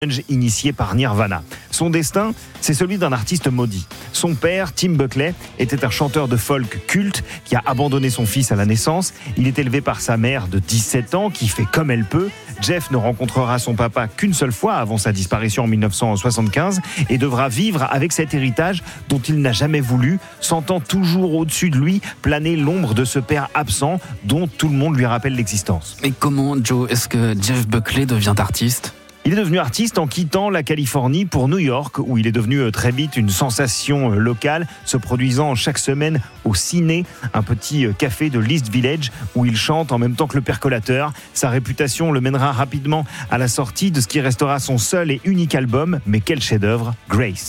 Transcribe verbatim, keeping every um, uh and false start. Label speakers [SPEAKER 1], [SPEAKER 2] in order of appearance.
[SPEAKER 1] initié par Nirvana. Son destin, c'est celui d'un artiste maudit. Son père, Tim Buckley, était un chanteur de folk culte qui a abandonné son fils à la naissance. Il est élevé par sa mère de dix-sept ans qui fait comme elle peut. Jeff ne rencontrera son papa qu'une seule fois avant sa disparition en dix-neuf cent soixante-quinze et devra vivre avec cet héritage dont il n'a jamais voulu, sentant toujours au-dessus de lui planer l'ombre de ce père absent dont tout le monde lui rappelle l'existence.
[SPEAKER 2] Mais comment, Joe, est-ce que Jeff Buckley devient artiste ?
[SPEAKER 1] Il est devenu artiste en quittant la Californie pour New York, où il est devenu très vite une sensation locale, se produisant chaque semaine au Ciné, un petit café de l'East Village, où il chante en même temps que le percolateur. Sa réputation le mènera rapidement à la sortie de ce qui restera son seul et unique album, mais quel chef-d'œuvre, Grace.